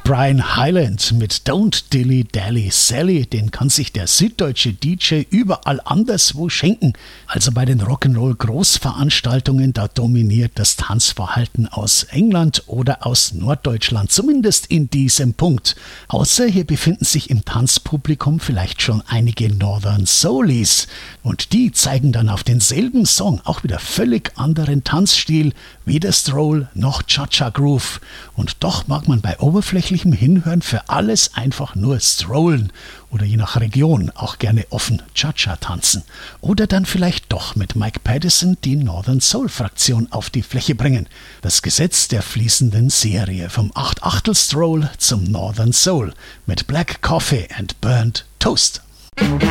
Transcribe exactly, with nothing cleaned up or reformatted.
Brian Hyland mit Don't Dilly Dally Sally, den kann sich der süddeutsche D J überall anderswo schenken. Also bei den Rock'n'Roll-Großveranstaltungen, da dominiert das Tanzverhalten aus England oder aus Norddeutschland, zumindest in diesem Punkt. Außer hier befinden sich im Tanzpublikum vielleicht schon einige Northern Soulies. Und die zeigen dann auf denselben Song auch wieder völlig anderen Tanzstil, weder Stroll noch Cha-Cha Groove. Und doch mag man bei oberflächlichem Hinhören für alles einfach nur strollen oder je nach Region auch gerne offen Cha-Cha tanzen. Oder dann vielleicht doch mit Mike Patterson die Northern Soul Fraktion auf die Fläche bringen. Das Gesetz der fließenden Serie vom Acht-Achtel-Stroll zum Northern Soul mit Black Coffee and Burnt Toast.